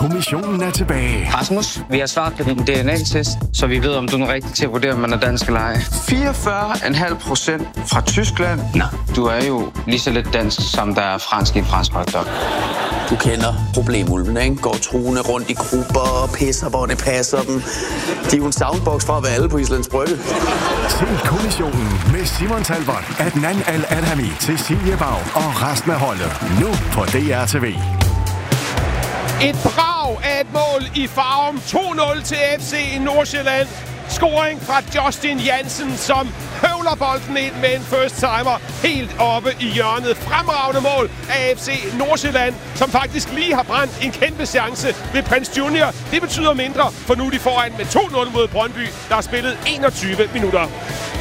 kommissionen er tilbage. Rasmus, vi har svaret på din DNA-test, så vi ved, om du er rigtig til at vurdere, om man er dansk eller ej. 44,5% fra Tyskland. Nå, du er jo lige så lidt dansk, som der er fransk i en fransk hotdog. Du kender problemulvene, ikke? Går truende rundt i grupper og pisser, hvor det passer dem. De er jo en soundbox fra at være alle på Islands Brygge. Se kommissionen med Simon Talbot, Adnan Al-Adhami, Cecilie Bag og resten af holdet. Nu på DRTV. Et brag af et mål i Farum. 2-0 til FC Nordsjælland. Scoring fra Justin Jansen, som høvler bolden ind med en first-timer helt oppe i hjørnet. Fremragende mål af FC Nordsjælland, som faktisk lige har brændt en kæmpe chance ved Prins Junior. Det betyder mindre, for nu er de foran med 2-0 mod Brøndby, der har spillet 21 minutter.